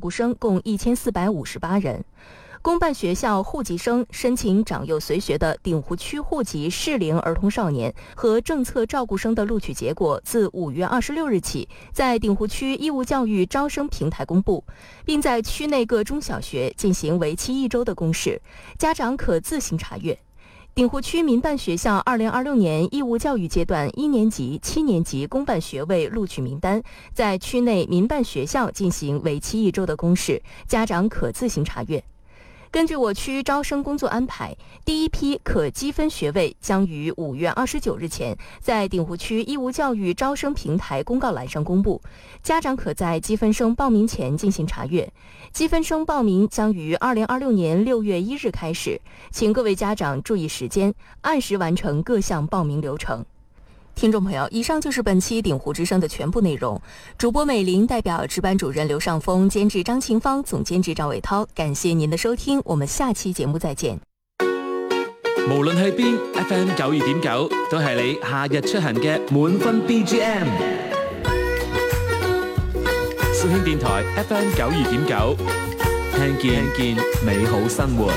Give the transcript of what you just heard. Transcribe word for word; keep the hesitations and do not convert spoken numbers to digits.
顾生共一千四百五十八人。公办学校户籍生申请长幼随学的鼎湖区户籍适龄儿童少年和政策照顾生的录取结果自五月二十六日起在鼎湖区义务教育招生平台公布，并在区内各中小学进行为期一周的公示，家长可自行查阅。鼎湖区民办学校二零二六年义务教育阶段一年级、七年级公办学位录取名单在区内民办学校进行为期一周的公示，家长可自行查阅。根据我区招生工作安排，第一批可积分学位将于五月二十九日前在鼎湖区义务教育招生平台公告栏上公布，家长可在积分生报名前进行查阅。积分生报名将于二零二六年六月一日开始，请各位家长注意时间，按时完成各项报名流程。听众朋友，以上就是本期鼎湖之声的全部内容。主播美玲代表值班主任刘尚峰、监制张晴芳、总监制张偉濤，感謝您的收聽，我們下期節目再見。 無論去邊 ，F M 九二點九都係你夏日出行嘅滿分 B G M。肇慶電台 F M 九二點九，聽見見美好生活。